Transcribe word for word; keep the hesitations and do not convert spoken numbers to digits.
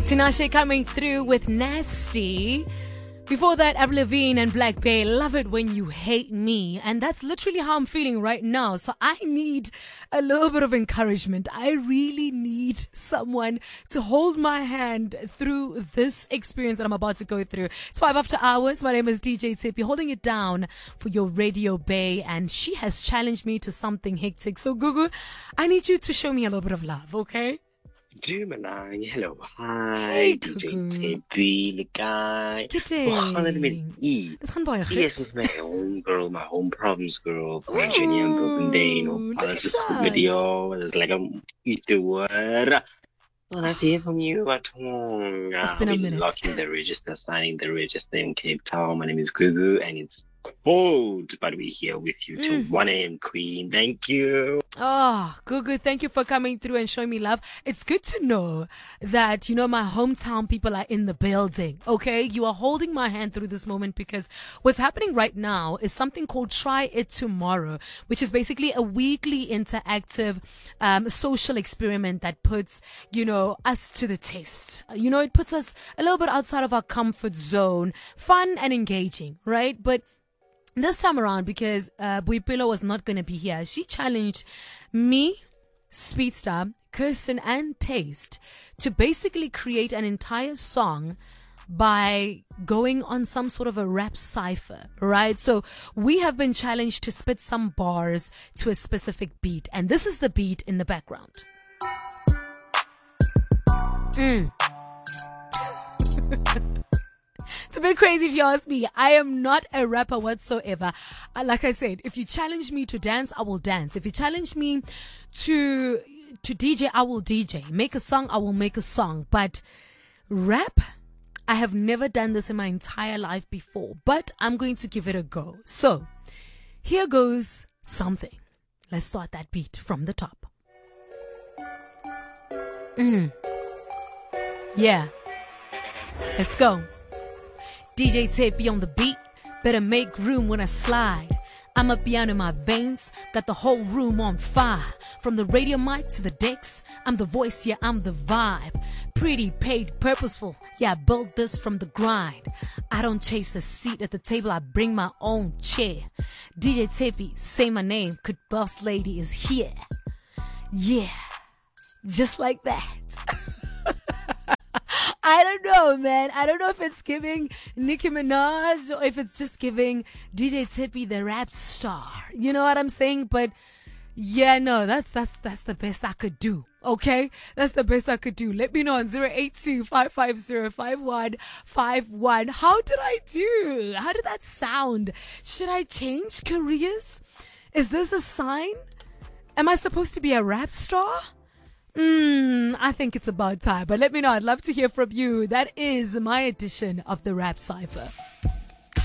Tinashe coming through with Nasty. Before that, Avril Lavigne and Black Bay, Love It When You Hate Me. And that's literally how I'm feeling right now. So I need a little bit of encouragement. I really need someone to hold my hand through this experience that I'm about to go through. It's five after hours. My name is D J Tippy, holding it down for your Radio Bay. And she has challenged me to something hectic. So Gugu, I need you to show me a little bit of love, okay? Dumalang, hello, hi, Hey, D J Gugu. Tippy, the guy. Kidding. Oh, let me eat. Dit gaan baie Yes, goed. it's my home girl, my home problems girl. Virginia and Ooh, Bobendane, look alles at is goed us. met jou. It's like I'm eater. Well, I hear from you at home. It's been a I'll be minute. locking the register, signing the register in Cape Town. My name is Gugu, and it's cold, but we're here with you till Mm. one a.m. Queen. Thank you. Oh, Gugu, thank you for coming through and showing me love. It's good to know that, you know, my hometown people are in the building, okay? You are holding my hand through this moment because what's happening right now is something called Try It Tomorrow, which is basically a weekly interactive um, social experiment that puts, you know, us to the test. You know, it puts us a little bit outside of our comfort zone, fun and engaging, right? But this time around, because uh, Buipilo was not going to be here, she challenged me, Speedstar, Kirsten, and Taste to basically create an entire song by going on some sort of a rap cipher, right? So we have been challenged to spit some bars to a specific beat, and this is the beat in the background. Mm. It's a bit crazy if you ask me. I am not a rapper whatsoever. Uh, like I said, if you challenge me to dance, I will dance. If you challenge me to to D J, I will D J. Make a song, I will make a song. But rap, I have never done this in my entire life before. But I'm going to give it a go. So, here goes something. Let's start that beat from the top. Mm. Yeah. Let's go. D J Tippy on the beat, better make room when I slide. I'm a piano in my veins, got the whole room on fire. From the radio mic to the decks, I'm the voice, yeah, I'm the vibe. Pretty, paid, purposeful, yeah, I built this from the grind. I don't chase a seat at the table, I bring my own chair. D J Tippy, say my name, Good Boss Lady is here. Yeah, just like that. I don't know, man. I don't know if it's giving Nicki Minaj or if it's just giving D J Tippy the rap star. You know what I'm saying? But yeah, no, that's that's that's the best I could do. Okay? That's the best I could do. Let me know on zero eight two, five five zero, five one five one. How did I do? How did that sound? Should I change careers? Is this a sign? Am I supposed to be a rap star? Hmm, I think it's about time. But let me know. I'd love to hear from you. That is my edition of the Rap Cypher.